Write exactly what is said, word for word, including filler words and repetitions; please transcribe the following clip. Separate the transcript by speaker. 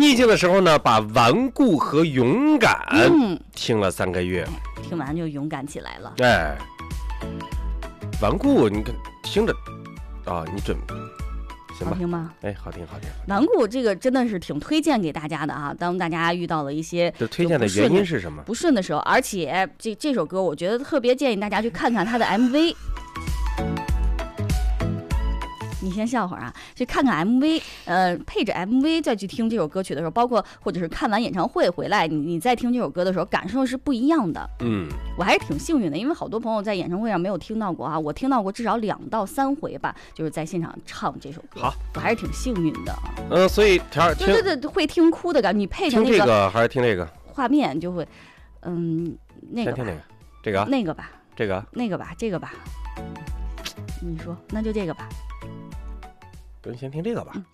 Speaker 1: 逆境的时候呢，把顽固和勇敢听了三个月，
Speaker 2: 嗯、听完就勇敢起来了。
Speaker 1: 哎，顽固，你看听着啊，你准。行吧，
Speaker 2: 好听吗？
Speaker 1: 哎，好听好听。
Speaker 2: 顽固这个真的是挺推荐给大家的啊！当大家遇到了一些
Speaker 1: 这推荐的原因是什么？
Speaker 2: 不顺的时候，而且这这首歌我觉得特别建议大家去看看它的 M V。你先笑会儿啊，去看看 M V， 呃，配着 M V 再去听这首歌曲的时候，包括或者是看完演唱会回来，你你再听这首歌的时候，感受是不一样的。
Speaker 1: 嗯，我
Speaker 2: 还是挺幸运的，因为好多朋友在演唱会上没有听到过啊，我听到过至少两到三回吧，就是在现场唱这首歌。
Speaker 1: 好，
Speaker 2: 我还是挺幸运的。
Speaker 1: 嗯、呃，所以条
Speaker 2: 对对对，会听哭的感觉，你配着那个
Speaker 1: 听这个还是听这个
Speaker 2: 画面就会，嗯，那个吧，
Speaker 1: 先听哪个？这个？
Speaker 2: 那个吧？
Speaker 1: 这个？
Speaker 2: 那个吧？这个吧？你说，那就这个吧。
Speaker 1: 不用先听这个吧。
Speaker 2: 嗯